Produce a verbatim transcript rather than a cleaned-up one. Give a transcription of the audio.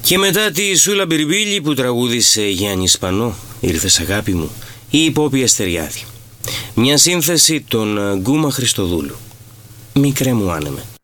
Και μετά τη Σούλα Μπυρμπίλη που τραγούδισε Γιάννη Σπανό, ήρθες αγάπη μου, ή η Πόπη Αστεριάδη. Μια σύνθεση των Γκούμα Χριστοδούλου. Μικρέ μου άνεμε.